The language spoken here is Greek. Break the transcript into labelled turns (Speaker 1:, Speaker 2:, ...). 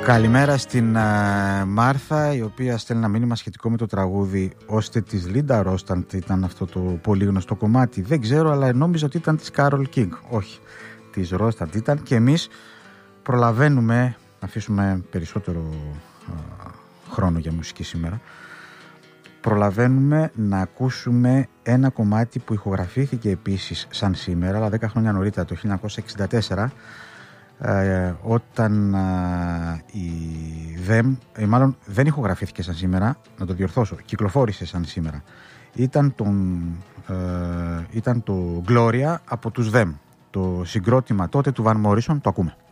Speaker 1: Καλημέρα στην Μάρθα, η οποία στέλνει ένα μήνυμα σχετικό με το τραγούδι ώστε της Λίντα Ρόσταντ ήταν αυτό το πολύ γνωστό κομμάτι. Δεν ξέρω, αλλά νόμιζα ότι ήταν της Κάρολ Κίνγκ. Όχι, της Ρόσταντ ήταν, και εμείς προλαβαίνουμε να αφήσουμε περισσότερο χρόνο για μουσική σήμερα. Προλαβαίνουμε να ακούσουμε ένα κομμάτι που ηχογραφήθηκε επίσης σαν σήμερα, αλλά 10 χρόνια νωρίτερα, το 1964, όταν η ΔΕΜ, μάλλον δεν ηχογραφήθηκε σαν σήμερα, να το διορθώσω, κυκλοφόρησε σαν σήμερα. Ήταν το Gloria από τους ΔΕΜ, το συγκρότημα τότε του Van Morrison. Το ακούμε.